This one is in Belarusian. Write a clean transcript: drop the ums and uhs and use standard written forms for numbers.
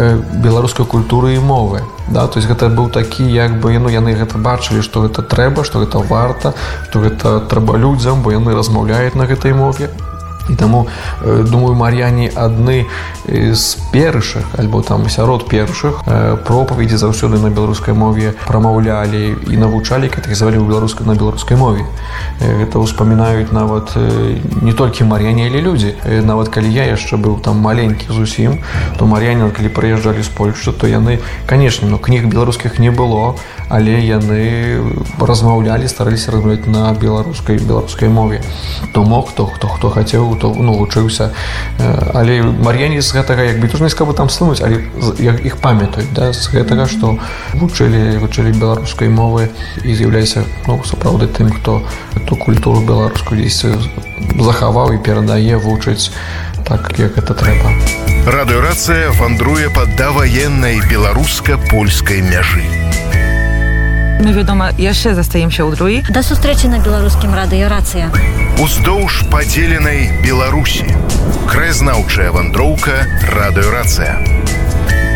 беларускай культуры і мовы. Да? То есть гэта быў такі, як бы, ну, яны гэта бачылі, што гэта трэба, што гэта варта, што гэта трэба людзям, бо яны размаўляюць на гэтай мове. І таму, думаю, мар'яне адны з першых, альбо там сярод першых пропаведзі заўсёды на беларускай мове прамаўлялі і навучалі, катэгізавалі на беларускай мове. Гэта ўспамінаюць нават не толькі мар'яне, але людзі. Нават калі я яшчэ быў там маленькі зусім, то мар'яне, калі прыязджалі з Польшчы, то яны, канешне, ну, кніг беларускіх не было, але яны размаўлялі, стараліся размаўляць на беларускай мове. То мог, хто хацеў, то, ну, вучыўся. Але мар'яне з гэтага, як бы, тоже не сказаў там слынуць, але іх памятаюць, да, з гэтага, што вучылі беларускай мовы і з'яўляюся, ну, сапраўды тым, хто эту культуру беларускую дзесьці захаваў і перадае, вучыць так, як гэта трэба. Радыёрацыя вандруе па даваеннай беларуска-польскай мяжы. My, wiadomo, jeszcze zostajemy się u drugi. Do zустрічі на беларускім радыёрацыя. Уздоўж падзеленай Беларусі. Краязнаўчая вандроўка «Радыёрацыя».